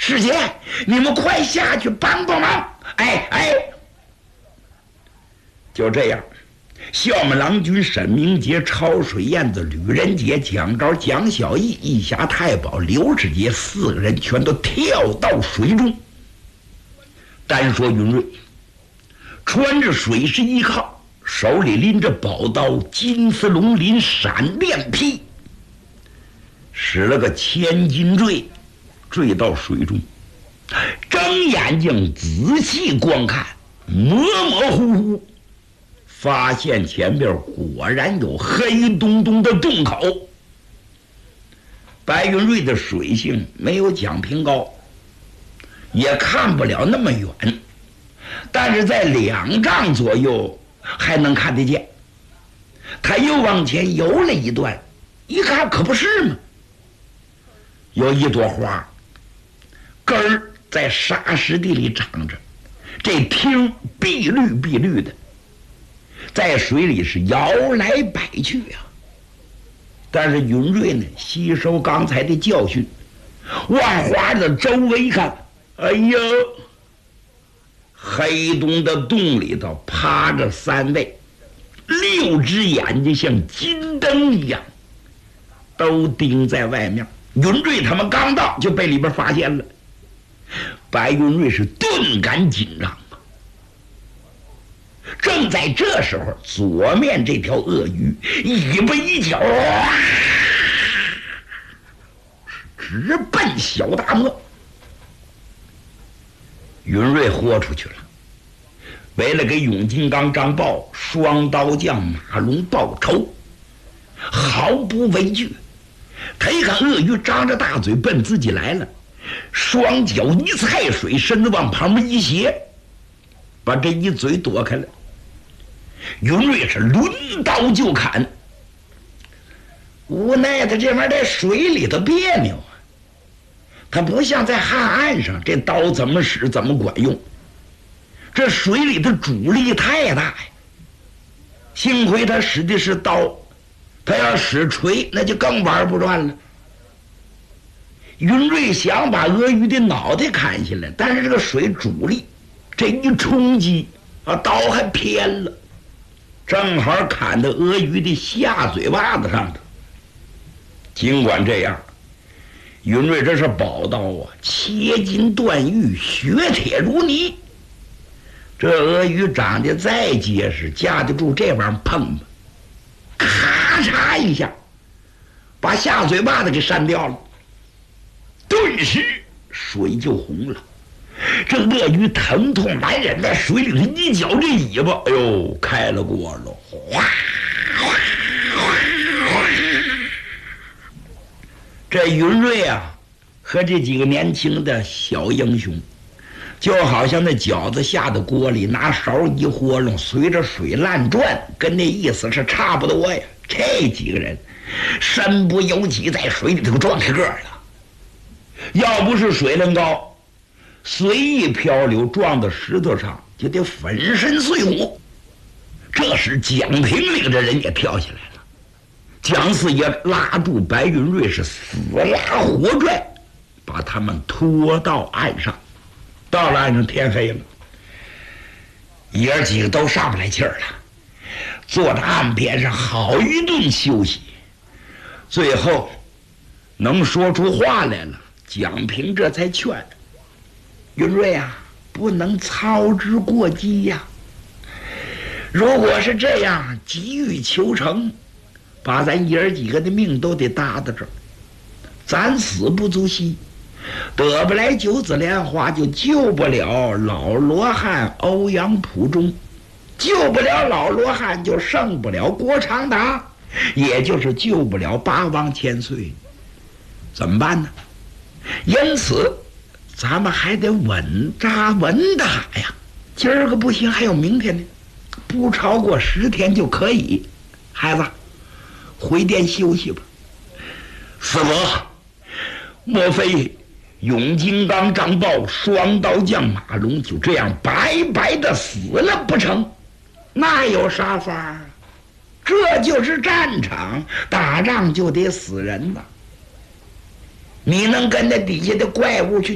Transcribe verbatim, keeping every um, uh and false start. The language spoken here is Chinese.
师姐，你们快下去帮帮忙！哎哎，就这样，校门郎君、沈明杰、潮水燕子、吕仁杰、蒋昭、蒋小义、义侠太保刘世杰四个人全都跳到水中。单说云瑞，穿着水师衣靠，手里拎着宝刀，金丝龙鳞闪电劈，使了个千斤坠，坠到水中，睁眼睛仔细观看，模模糊糊发现前边果然有黑洞洞的洞口。白云瑞的水性没有蒋平高，也看不了那么远，但是在两丈左右还能看得见。他又往前游了一段，一看可不是嘛，有一朵花根儿在沙石地里长着，这茎碧绿碧绿的，在水里是摇来摆去啊。但是云瑞呢，吸收刚才的教训，往花的周围一看，哎呦，黑洞的洞里头趴着三位，六只眼睛像金灯一样，都盯在外面。云瑞他们刚到就被里边发现了，白云瑞是顿感紧张。正在这时候，左面这条鳄鱼尾巴一挑，直奔小大漠。云瑞豁出去了，为了给永金刚、张豹、双刀将马龙报仇，毫不畏惧。他一看鳄鱼张着大嘴奔自己来了，双脚一踩水，身子往旁边一斜，把这一嘴躲开了。云瑞是抡刀就砍，无奈的这玩意儿在水里头别扭啊，他不像在旱岸上，这刀怎么使怎么管用，这水里的阻力太大呀。幸亏他使的是刀，他要使锤那就更玩不转了。云瑞想把鳄鱼的脑袋砍下来，但是这个水阻力这一冲击啊，刀还偏了，正好砍到鳄鱼的下嘴巴子上头。尽管这样，云瑞这是宝刀啊，切金断玉，血铁如泥。这鳄鱼长得再结实，架得住这玩意儿碰吗？咔嚓一下，把下嘴巴子给扇掉了，顿时水就红了。这鳄鱼疼痛难忍，在水里头一脚这尾巴，哎呦，开了锅了，哗哗哗哗！这云瑞啊，和这几个年轻的小英雄，就好像那饺子下到锅里，拿勺一和弄，随着水乱转，跟那意思是差不多呀。这几个人身不由己，在水里头撞开个了，要不是水量高，随意漂流撞到石头上就得粉身碎骨。这时蒋平领着人也跳下来了，蒋四爷拉住白云瑞是死拉活拽，把他们拖到岸上。到了岸上，天黑了，爷儿几个都上不来气儿了，坐在岸边上好一顿休息。最后能说出话来了，蒋平这才劝云瑞啊，不能操之过急呀。如果是这样急于求成，把咱爷儿几个的命都得搭到这儿，咱死不足惜，得不来九子莲花，就救不了老罗汉欧阳普忠，救不了老罗汉，就胜不了郭长达，也就是救不了八王千岁，怎么办呢？因此咱们还得稳扎稳打呀。今儿个不行，还有明天呢，不超过十天就可以。孩子，回殿休息吧。四伯，莫非永金刚、张豹、双刀将马龙就这样白白的死了不成？那有啥法儿？这就是战场，打仗就得死人呐。你能跟那底下的怪物去